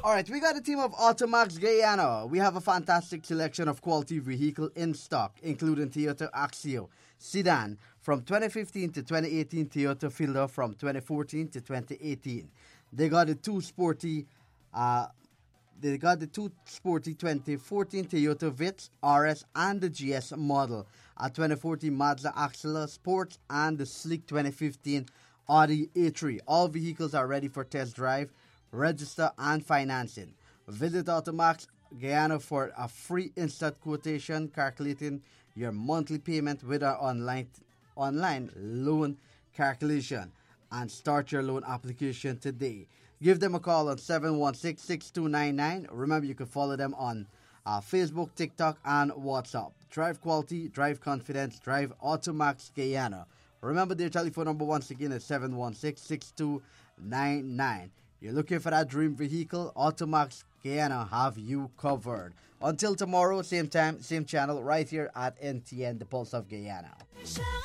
All right, we got a team of Automax Guyana. We have a fantastic selection of quality vehicle in stock, including Toyota Axio sedan from 2015 to 2018, Toyota Fielder from 2014 to 2018. They got the two sporty, they got the two sporty 2014 Toyota Vitz RS and the GS model, a 2014 Mazda Axela Sports and the sleek 2015 Audi A3. All vehicles are ready for test drive, register, and financing. Visit Automax Guyana for a free instant quotation calculating your monthly payment with our online loan calculation and start your loan application today. Give them a call on 716-6299. Remember, you can follow them on Facebook, TikTok, and WhatsApp. Drive quality, drive confidence, drive Automax Guyana. Remember their telephone number once again is 716-6299. You're looking for that dream vehicle, Automax Guyana have you covered. Until tomorrow, same time, same channel, right here at NTN, the Pulse of Guyana.